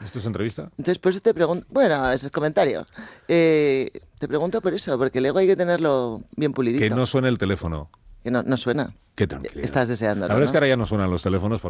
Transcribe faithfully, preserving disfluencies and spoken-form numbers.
¿Esto es entrevista? Entonces, por eso te pregunto, bueno, es el comentario. Eh, te pregunto por eso, porque luego hay que tenerlo bien pulidito. Que no suene el teléfono. Que no, no suena. Qué tranquilo. Estás La deseándolo, verdad ¿no? es que ahora ya no suenan los teléfonos.